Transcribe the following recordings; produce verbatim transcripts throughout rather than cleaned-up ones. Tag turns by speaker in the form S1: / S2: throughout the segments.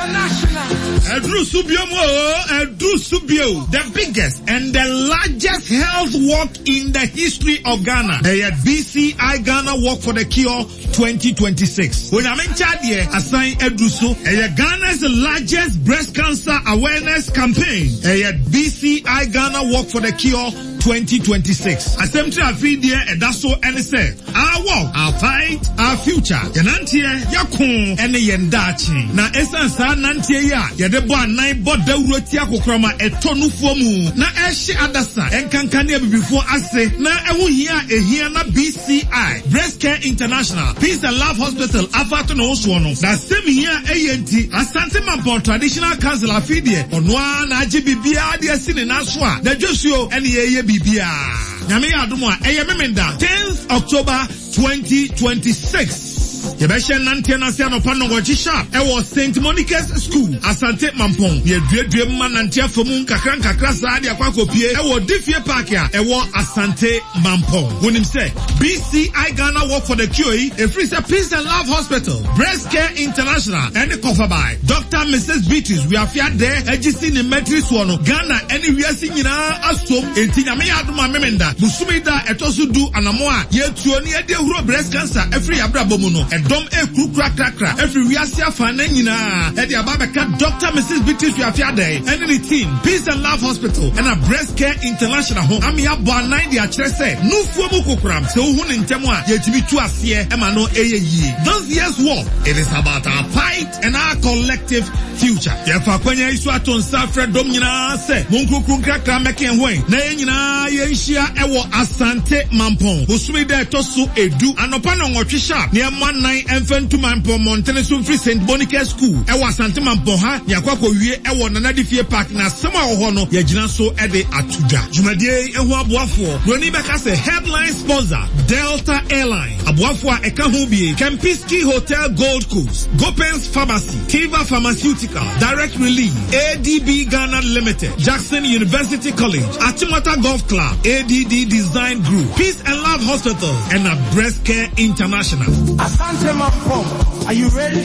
S1: Edru Subiomo, Edru Subio, the biggest and the largest health walk in the history of Ghana. They had B C I Ghana Walk for the Cure twenty twenty-six. When I'm in Chad here, assign Edru Su, Ghana's largest breast cancer awareness campaign. They had B C I Ghana Walk for the Cure twenty twenty-six. Assembly of India and that's so and say, our walk, our fight, our future. Yanantia, Yakun, and the Yendachi. Na Esansa Nantia ya, Yadeba nine bought the Rotia Kokrama, a tonu fomu. Na Eshi Adasa, and Kankania before I say, na ewu here a here na B C I, Breast Care International, Peace and Love Hospital, Afato no Oswono. That same here A N T, Asante Mampo, traditional council of India, Onwa na G B B R, the Asine Naswa, the Joshua, and the B B R. Nyame adumwa eyememenda tenth October twenty twenty-six. Yebeshe nantia na siya no pano wachi sharp. Ewo Saint Monica's School, Asante Mampong. Ye dwe dwe mma nantia fomun kakran kakra saadi ya kwa kopie. Ewo Diffie Park ya, ewo Asante Mampong. Wunim se, B C I Ghana Walk for the Cure, a free Peace and Love Hospital, Breast Care International, and the cover by Doctor Missus Beatrice. We are here there, Ejisi ni metri swano. Ghana, any we are singing asom, enti nyame aduma memenda. Musumida etosu du anamoa. Ye tuoni ede huro breast cancer, every abra bomuno. Edom e kukra krakra. Every we are siya fanenina. Edi ababeka Doctor Missus Beatrice we are here there. And the team, Peace and Love Hospital, and a Breast Care International home. Ami ya buanai di achrese. Nufu mu kukram. Se uhun intemwa. Ye tibi tu asiye. Ema no eye ye. This year's war, it is about our fight and our collective future. Yefa kwenye isu aton safre dom nyina se. Munku kukra krakra meki enwe. Na ye nyina ye ishia ewo Asante Mampong. Usumi de tosu edu. Anopano ngotri sharp. Ni man nine enfentu Mampong Montene Sumfri Saint Bonica's School. Ewo Asante Mampong ha. Yakwako yue ewo Nana Diffie Park na sema ohono. Ye jina so ede atuja. Jumadie ewo abuafo. Roni beka se headline sponsor. Delta Airline. Abuafo eka hubie. Kempiski Hotel Gold Coast. Gopens Pharmacy. Kiva Pharmaceutical. Direct Relief. A D B Ghana Limited. Jackson University College. Achimota Golf Club. A D D Design Group. Peace and Love Hospital. And a Breast Care International.
S2: Asante Mampong, are you ready?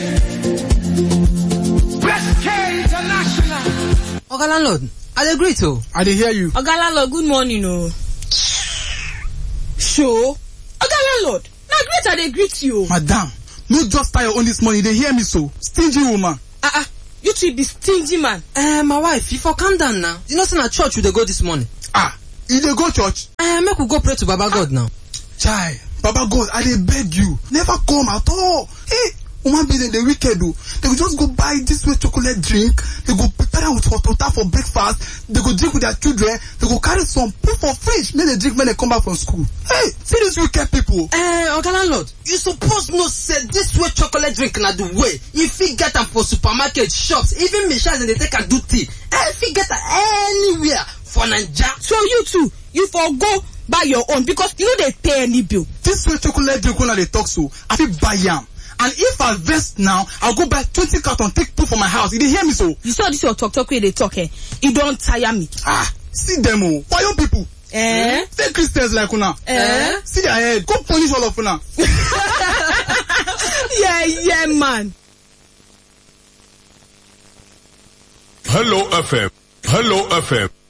S2: Breast Care International.
S3: Oga landlord, I agree to.
S4: I did hear you.
S5: Oga landlord, good morning, oh. Sure. Oga landlord, now great I agree to you.
S4: Madam, no just tie your own this morning, they hear me so. Stingy woman.
S5: Ah uh-uh, you two be stingy man.
S3: Uh, my wife, if I calm down now, you know say na church we dey go this morning.
S4: Ah, you dey go church?
S3: Uh, make we go pray to Baba God ah. now.
S4: Chai, Baba God, I dey beg you, never come at all. Hey, woman be in the wicked do. They go just go buy this way chocolate drink. They go prepare it with hot water for breakfast. They go drink with their children. They go carry some put for fridge. Make they drink when they come back from school. Hey, see these wicked people.
S3: Eh, uh, Oga landlord, you suppose know say this way chocolate drink na the way. If you get them for supermarket, shops, even Michelle and they take a do tea. Eh, if you get them anywhere for Naija.
S5: So you too, you for go buy your own because you know they pay any bill.
S4: This way chocolate drink when they talk so, I feel buy yam. And if I vest now, I'll go buy twenty cartons, take put for my house. You didn't hear me so?
S5: You saw this your talk talk where they talk eh? It don't tire me.
S4: Ah, see them oh. Why young people?
S5: Eh?
S4: Fake Christians like una.
S5: Eh?
S4: See their head. Go punish all of una.
S5: Yeah, yeah, man.
S6: Hello F M. Hello F M.